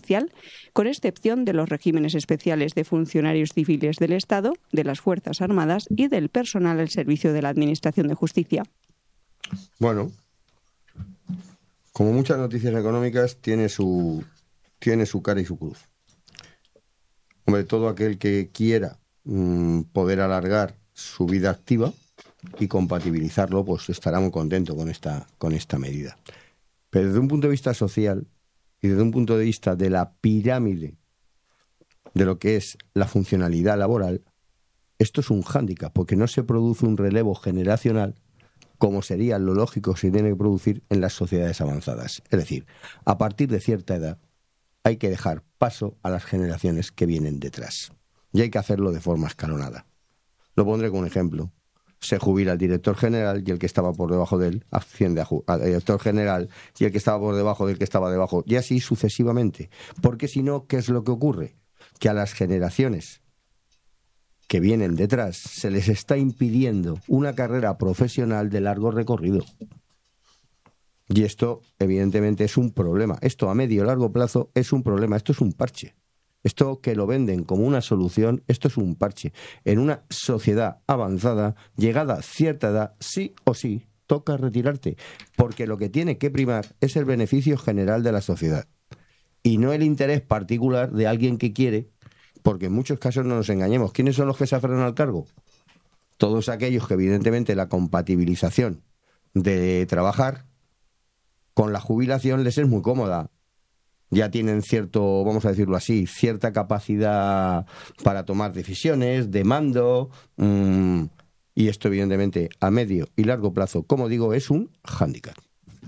Social, con excepción de los regímenes especiales de funcionarios civiles del Estado, de las Fuerzas Armadas y del personal al servicio de la Administración de Justicia. Bueno, como muchas noticias económicas, tiene su cara y su cruz. Hombre, todo aquel que quiera poder alargar su vida activa y compatibilizarlo, pues estará muy contento con esta medida. Pero desde un punto de vista social y desde un punto de vista de la pirámide de lo que es la funcionalidad laboral, esto es un hándicap, porque no se produce un relevo generacional como sería lo lógico que se tiene que producir en las sociedades avanzadas. Es decir, a partir de cierta edad hay que dejar paso a las generaciones que vienen detrás. Y hay que hacerlo de forma escalonada. Lo pondré con un ejemplo. Se jubila el director general y el que estaba por debajo de él asciende al director general y el que estaba por debajo del que estaba debajo. Y así sucesivamente. Porque si no, ¿qué es lo que ocurre? Que a las generaciones que vienen detrás se les está impidiendo una carrera profesional de largo recorrido. Y esto, evidentemente, es un problema. Esto a medio y largo plazo es un problema. Esto es un parche. Esto que lo venden como una solución, esto es un parche. En una sociedad avanzada, llegada a cierta edad, sí o sí, toca retirarte. Porque lo que tiene que primar es el beneficio general de la sociedad. Y no el interés particular de alguien que quiere. Porque en muchos casos no nos engañemos. ¿Quiénes son los que se aferran al cargo? Todos aquellos que evidentemente la compatibilización de trabajar con la jubilación les es muy cómoda. Ya tienen cierto, vamos a decirlo así, cierta capacidad para tomar decisiones, de mando, y esto evidentemente a medio y largo plazo, como digo, es un hándicap.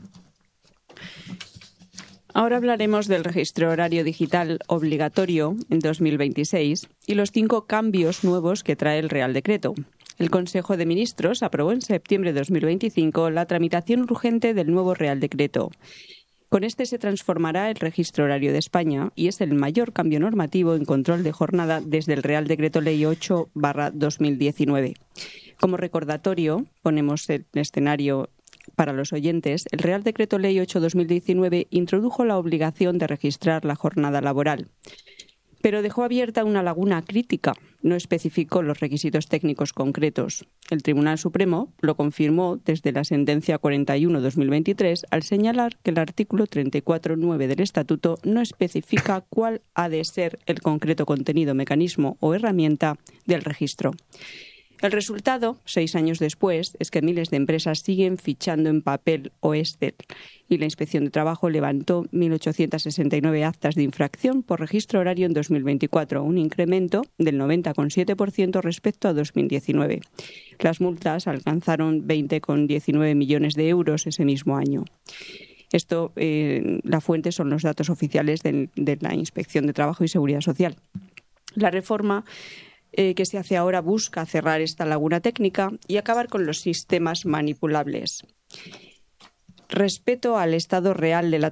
Ahora hablaremos del registro horario digital obligatorio en 2026 y los 5 cambios nuevos que trae el Real Decreto. El Consejo de Ministros aprobó en septiembre de 2025 la tramitación urgente del nuevo Real Decreto. Con este se transformará el registro horario de España y es el mayor cambio normativo en control de jornada desde el Real Decreto Ley 8/2019. Como recordatorio, ponemos el escenario para los oyentes. El Real Decreto Ley 8/2019 introdujo la obligación de registrar la jornada laboral, pero dejó abierta una laguna crítica. No especificó los requisitos técnicos concretos. El Tribunal Supremo lo confirmó desde la sentencia 41/2023 al señalar que el artículo 34.9 del Estatuto no especifica cuál ha de ser el concreto contenido, mecanismo o herramienta del registro. El resultado, 6 años después, es que miles de empresas siguen fichando en papel o Excel y la Inspección de Trabajo levantó 1.869 actas de infracción por registro horario en 2024, un incremento del 90,7% respecto a 2019. Las multas alcanzaron 20,19 millones de euros ese mismo año. Esto, la fuente son los datos oficiales de la Inspección de Trabajo y Seguridad Social. La reforma que se hace ahora busca cerrar esta laguna técnica y acabar con los sistemas manipulables. Respecto al estado real de la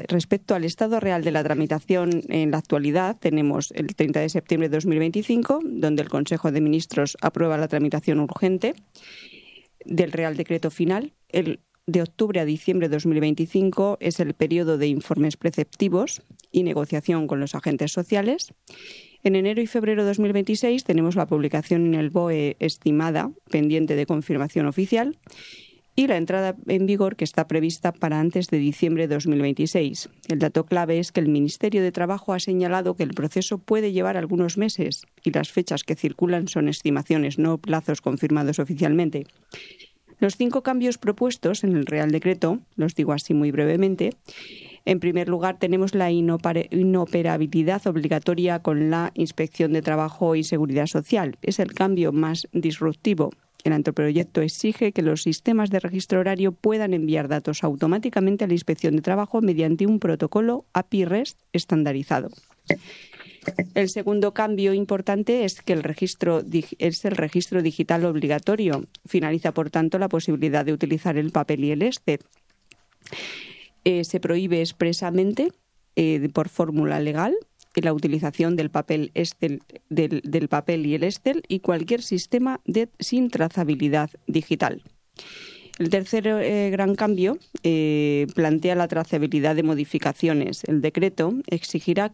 tramitación en la actualidad, tenemos el 30 de septiembre de 2025, donde el Consejo de Ministros aprueba la tramitación urgente del Real Decreto final. El de octubre a diciembre de 2025 es el periodo de informes preceptivos y negociación con los agentes sociales. En enero y febrero de 2026 tenemos la publicación en el BOE estimada, pendiente de confirmación oficial, y la entrada en vigor que está prevista para antes de diciembre de 2026. El dato clave es que el Ministerio de Trabajo ha señalado que el proceso puede llevar algunos meses y las fechas que circulan son estimaciones, no plazos confirmados oficialmente. Los 5 cambios propuestos en el Real Decreto, los digo así muy brevemente. En primer lugar, tenemos la inoperabilidad obligatoria con la Inspección de Trabajo y Seguridad Social. Es el cambio más disruptivo. El anteproyecto exige que los sistemas de registro horario puedan enviar datos automáticamente a la Inspección de Trabajo mediante un protocolo API-REST estandarizado. El segundo cambio importante es que el registro digital obligatorio. Finaliza, por tanto, la posibilidad de utilizar el papel y el Excel. Se prohíbe expresamente, por fórmula legal, la utilización del papel del papel y el Excel y cualquier sistema sin trazabilidad digital. El tercer gran cambio plantea la trazabilidad de modificaciones. El decreto exigirá